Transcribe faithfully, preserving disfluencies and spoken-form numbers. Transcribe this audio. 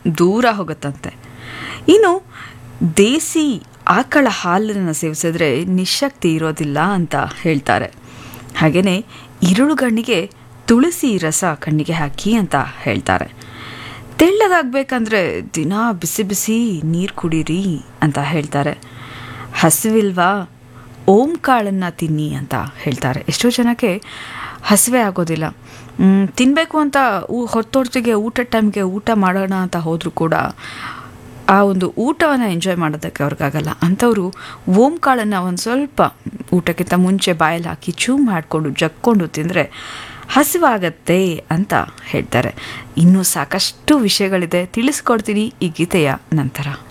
ದೂರ ಹೋಗುತ್ತಂತೆ. ಇನ್ನು ದೇಸಿ ಆಕಳ ಹಾಲನ್ನು ಸೇವಿಸಿದ್ರೆ ನಿಶಕ್ತಿ ಇರೋದಿಲ್ಲ ಅಂತ ಹೇಳ್ತಾರೆ. ಹಾಗೆಯೇ ಇರುಳುಗಣ್ಣಿಗೆ ತುಳಸಿ ರಸ ಕಣ್ಣಿಗೆ ಹಾಕಿ ಅಂತ ಹೇಳ್ತಾರೆ. ತೆಳ್ಳಗಾಗಬೇಕಂದ್ರೆ ದಿನ ಬಿಸಿ ಬಿಸಿ ನೀರು ಕುಡೀರಿ ಅಂತ ಹೇಳ್ತಾರೆ. ಹಸಿವಿಲ್ವಾ, ಓಂ ಕಾಳನ್ನು ತಿನ್ನಿ ಅಂತ ಹೇಳ್ತಾರೆ. ಎಷ್ಟೋ ಜನಕ್ಕೆ ಹಸಿವೆ ಆಗೋದಿಲ್ಲ, ತಿನ್ನಬೇಕು ಅಂತ ಹೊತ್ತೊರ್ತಿಗೆ ಊಟದ ಟೈಮ್ಗೆ ಊಟ ಮಾಡೋಣ ಅಂತ ಹೋದರೂ ಕೂಡ ಆ ಒಂದು ಊಟವನ್ನು ಎಂಜಾಯ್ ಮಾಡೋದಕ್ಕೆ ಅವ್ರಿಗಾಗಲ್ಲ. ಅಂಥವರು ಓಂ ಕಾಳನ್ನು ಒಂದು ಸ್ವಲ್ಪ ಊಟಕ್ಕಿಂತ ಮುಂಚೆ ಬಾಯಲ್ಲಿ ಹಾಕಿ ಚೂ ಮಾಡಿಕೊಂಡು ಜಕ್ಕೊಂಡು ತಿಂದರೆ ಹಸಿವಾಗತ್ತೆ ಅಂತ ಹೇಳ್ತಾರೆ. ಇನ್ನೂ ಸಾಕಷ್ಟು ವಿಷಯಗಳಿದೆ, ತಿಳಿಸ್ಕೊಡ್ತೀನಿ ಈ ಗೀತೆಯ ನಂತರ.